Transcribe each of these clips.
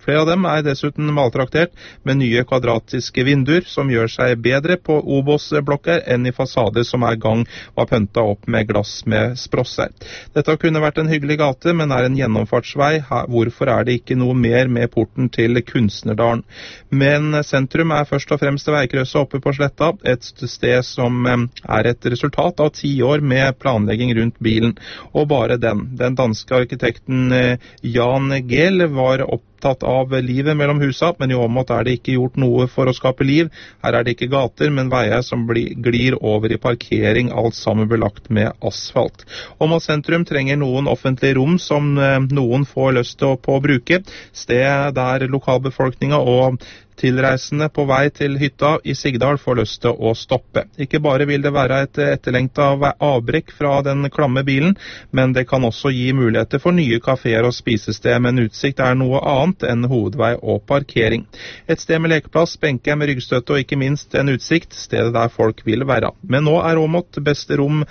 Flere av dem er dessuten maltraktert med nye kvadratiske vinduer som gjør seg bedre på Obos-blokker enn i fasader som er gang var pønta opp med glass med sprosser. Dette kunne vært en hyggelig gate, men er en gjennomfartsvei. Hvorfor er det ikke noe mer med porten til Kunstnerdalen? Men sentrum er først og fremst veikrøsset oppe på Sletta, et sted som er et resultat av 10 år med planlegging rundt bilen. Og bare den danske arkitekten Jan Gehl var opptatt av livet mellom husa, men i Åmot er det ikke gjort noe for å skape liv. Her er det ikke gater, men veier som glir over i parkering, alt sammen belagt med asfalt. Åmot sentrum trenger noen offentlige rom som noen får lyst til å bruke. Sted der lokalbefolkninga og tilreisende på vei til hytta i Sigdal får lyst til å stoppe. Ikke bare vil det være et etterlengtet avbrekk fra den klamme bilen, men det kan også gi muligheter for nye kaféer og spisested, men utsikt er noe annet enn hovedvei og parkering. Et sted med lekeplass, benker med ryggstøtte og ikke minst en utsikt, stedet der folk vil være. Men nå er Åmot beste rom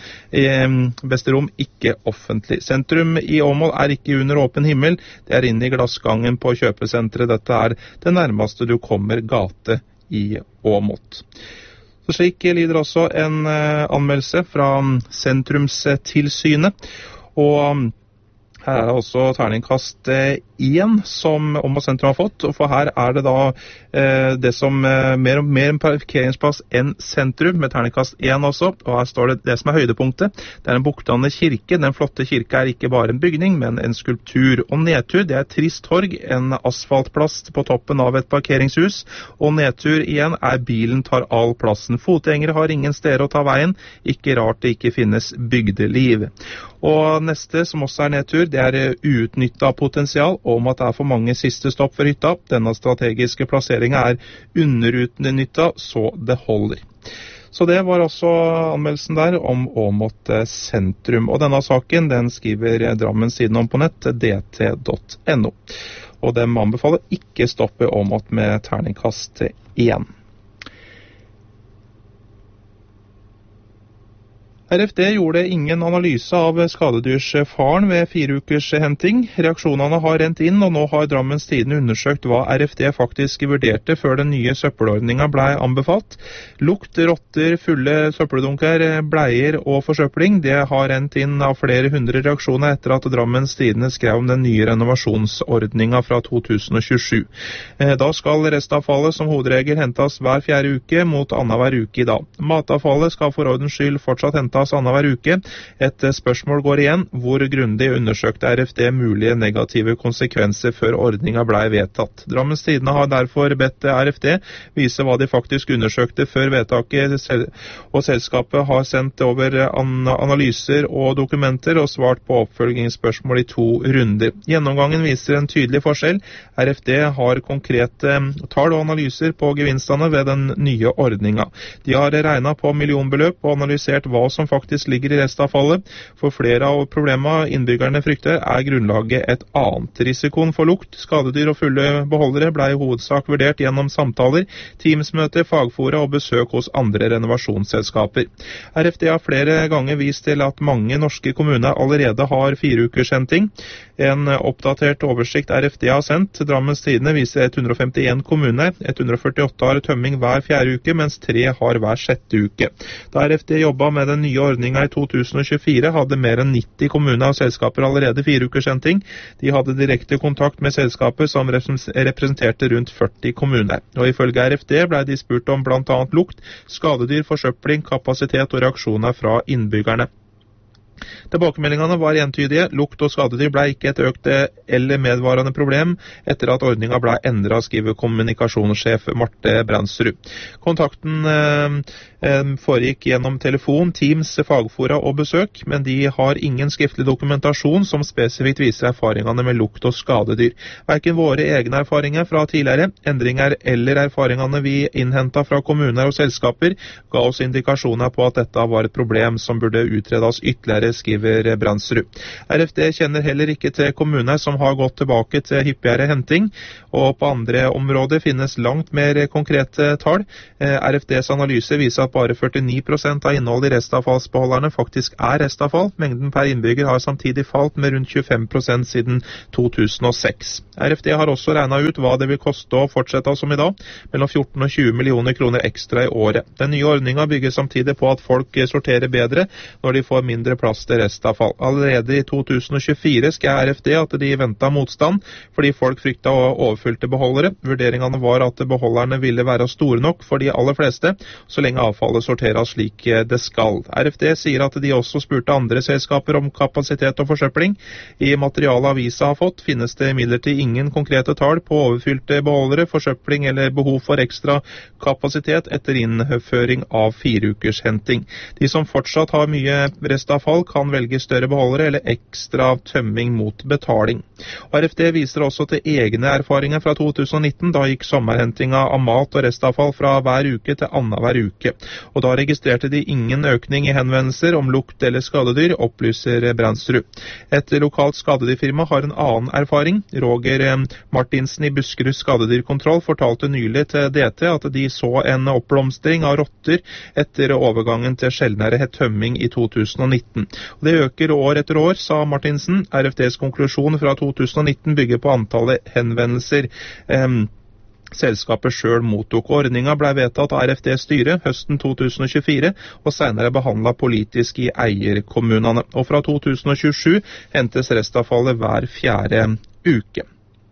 ikke offentlig. Sentrum i Åmot er ikke under åpen himmel, det er inne i glassgangen på kjøpesenteret. Dette er det nærmeste du kommer gate i Åmot. Så slik lyder også en anmeldelse fra Sentrumstilsynet, og her er også terningkast 1 som Åmot sentrum har fått, og for her er det da det som mer en parkeringsplass enn sentrum, med terningkast 1 også, og her står det som er høydepunktet. Det er en buktende kirke. Den flotte kirke er ikke bare en bygning, men en skulptur. Og nedtur, det er et trist torg, en asfaltplass på toppen av et parkeringshus, og nedtur igjen er bilen tar all plassen. Fotgjengere har ingen steder å ta veien, ikke rart det ikke finnes bygdeliv. Og neste, som også er nedtur, det er uutnyttet potensial, om at det er for mange siste stopp for hytta. Denne strategiske plasseringen er underutnyttet, så det holder. Så det var også anmeldelsen der om Åmot sentrum. Og denne saken, den skriver Drammens Tidende om på nett, dt.no. Og de anbefaler ikke stoppe Åmot med terningkast 1. RFD gjorde ingen analyse av skadedyrsfaren ved 4 ukers henting. Reaksjonene har rent inn, og nå har Drammens Tidende undersøkt hva RFD faktisk vurderte før den nye søppelordningen ble anbefalt. Lukt, rotter, fulle søppeldunker, bleier og forsøpling, det har rent inn av flere hundre reaksjoner etter at Drammens Tidende skrev om den nye renovasjonsordningen fra 2027. Da skal restavfallet som hovedregel hentes hver 4. uke mot annenhver uke i dag. Matavfallet skal for ordens skyld fortsatt hentes annenhver uke. Et spørsmål går igjen: hvor grundig undersøkte RFD mulige negative konsekvenser før ordningen ble vedtatt? Drammens Tidende har derfor bedt RFD vise hva de faktisk undersøkte før vedtaket, og selskapet har sendt over analyser og dokumenter og svart på oppfølgingsspørsmål i 2 runder. Gjennomgangen viser en tydelig forskjell. RFD har konkrete tall og analyser på gevinstene ved den nye ordningen. De har regnet på millionbeløp og analysert hva som faktisk ligger i restavfallet. For flere av problemene innbyggerne frykter er grunnlaget et annet. Risikoen for lukt, skadedyr og fulle beholdere ble i hovedsak vurdert gjennom samtaler, teamsmøter, fagfora og besøk hos andre renovasjonsselskaper. RFD har flere ganger vist til at mange norske kommuner allerede har 4 ukers henting. En oppdatert oversikt RFD har sendt til Drammens Tidende viser 151 kommuner. 148 har tømming hver 4. uke, mens 3 har hver 6. uke. Da RFD jobbet med den nye ordningen i 2024, hadde mer enn 90 kommuner og selskaper allerede 4 ukers henting. De hadde direkte kontakt med selskaper som representerte rundt 40 kommuner. Og ifølge RFD ble de spurt om blant annet lukt, skadedyr, forsøpling, kapasitet og reaksjoner fra innbyggerne. Tilbakemeldingene var entydige. Lukt og skadedyr ble ikke et økt eller medvarende problem etter at ordningen ble endret, skriver kommunikasjonssjef Marte Brandsrud. Kontakten foregikk gjennom telefon, Teams, fagfora og besøk, men de har ingen skriftlig dokumentasjon som spesifikt viser erfaringene med lukt og skadedyr. Hverken våre egne erfaringer fra tidligere, endringer eller erfaringene vi innhentet fra kommuner og selskaper ga oss indikasjoner på at dette var et problem som burde utredes ytterligere, skriver Brandsrud. RFD kjenner heller ikke til kommuner som har gått tilbake til hyppigere henting, og på andre områder finnes langt mer konkrete tall. RFDs analyse viser at bare 49% av innholdet i restavfallsbeholderne faktisk er restavfall. Mengden per innbygger har samtidig falt med rundt 25% siden 2006. RFD har også regnet ut hva det vil koste å fortsette som i dag, mellom 14 og 20 millioner kroner ekstra i året. Den nye ordningen bygger samtidig på at folk sorterer bedre når de får mindre plass til restavfall. Allerede i 2024 skal RFD at de ventet motstand, fordi folk fryktet overfylte beholdere. Vurderingene var at beholderne ville være store nok for de aller fleste, så lenge avfallet sorteres slik det skal. RFD sier at de også spurte andre selskaper om kapasitet og forsøpling. I materialet avisa har fått, finnes det imidlertid ingen konkrete tall på overfylte beholdere, forsøpling eller behov for ekstra kapasitet etter innføring av 4 ukers henting. De som fortsatt har mye restavfall kan velge større beholdere eller ekstra tømming mot betaling. RFD viser også til egne erfaringer fra 2019, da gikk sommerhentinga av mat og restavfall fra hver uke til annenhver uke. Og da registrerte de ingen økning i henvendelser om lukt eller skadedyr, opplyser Brandsrud. Et lokalt skadedyrfirma har en annen erfaring. Roger Martinsen i Buskerud skadedyrkontroll fortalte nylig til DT at de så en oppblomstring av rotter etter overgangen til sjeldnere tømming i 2019. Og det øker år etter år, sa Martinsen. RFDs konklusjon fra 2019 bygger på antallet henvendelser selskapet selv mottok. Ordningen ble vedtatt av RFD-styret høsten 2024 og senere behandlet politisk i eierkommunene. Og fra 2027 hentes restavfallet hver 4. uke.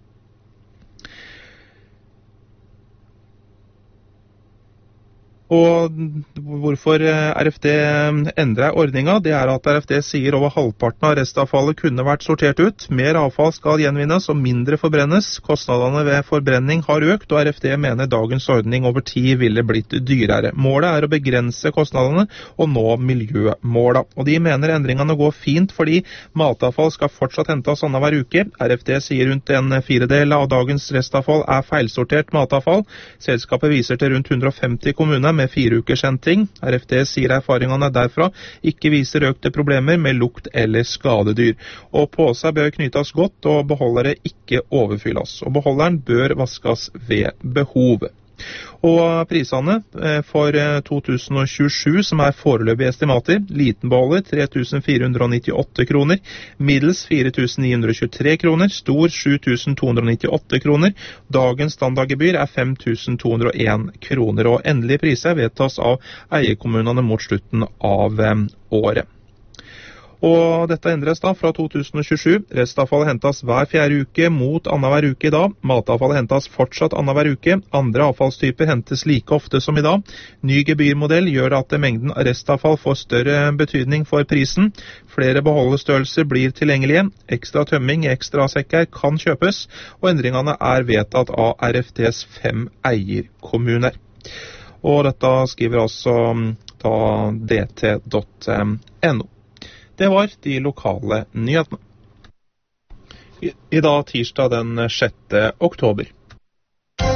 Og hvorfor RFD endrer ordningen, det er at RFD sier over halvparten av restavfallet kunne vært sortert ut. Mer avfall skal gjenvinnes og mindre forbrennes. Kostnadene ved forbrenning har økt, og RFD mener dagens ordning over tid ville blitt dyrere. Målet er å begrense kostnadene og nå miljømåla. Og de mener endringene går fint fordi matavfall skal fortsatt hentes annenhver uke. RFD sier rundt 1/4 av dagens restavfall er feilsortert matavfall. Selskapet viser til rundt 150 kommuner med 4 ukers henting. RFD sier erfaringene derfra ikke viser økte problemer med lukt eller skadedyr. Og påser bør knytes godt og beholdere ikke overfylles. Og beholderen bør vaskes ved behov. Og prisene for 2027, som er foreløpige estimater: liten beholder 3.498 kroner, middels 4.923 kroner, stor 7.298 kroner. Dagens standardgebyr er 5.201 kroner, og endelige priser vedtas av eierkommunene mot slutten av året. Og dette endres da fra 2027. Restavfallet hentes hver 4. uke mot annenhver uke i dag. Matavfallet hentes fortsatt annenhver uke. Andre avfallstyper hentes like ofte som i dag. Ny gebyrmodell gjør at mengden restavfall får større betydning for prisen. Flere beholderstørrelser blir tilgjengelige. Ekstra tømming i ekstra sekker kan kjøpes, og endringene er vedtatt av RFDs 5 eierkommuner. Og dette skriver altså da dt.no. Det var de lokale nyhetene. I dag tirsdag den 6. oktober.